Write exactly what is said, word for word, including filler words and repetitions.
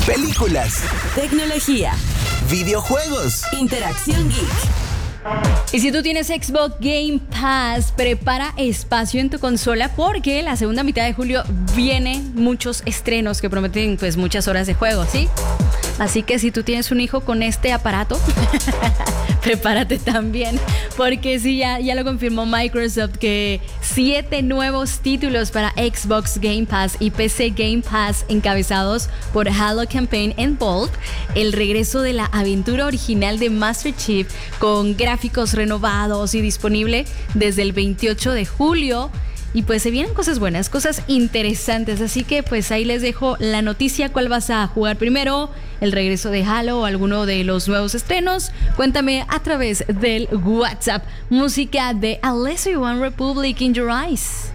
películas, tecnología, videojuegos, interacción geek. Y si tú tienes Xbox Game Pass, prepara espacio en tu consola porque la segunda mitad de julio vienen muchos estrenos que prometen pues muchas horas de juego, ¿sí? Así que si tú tienes un hijo con este aparato, prepárate también, porque sí, ya, ya lo confirmó Microsoft que siete nuevos títulos para Xbox Game Pass y P C Game Pass encabezados por Halo Campaign and Bolt, el regreso de la aventura original de Master Chief con gráficos renovados y disponible desde el veintiocho de julio. Y pues se vienen cosas buenas, cosas interesantes, así que pues ahí les dejo la noticia. ¿Cuál vas a jugar primero? ¿El regreso de Halo o alguno de los nuevos estrenos? Cuéntame a través del WhatsApp. Música de Alessio One Republic in Your Eyes.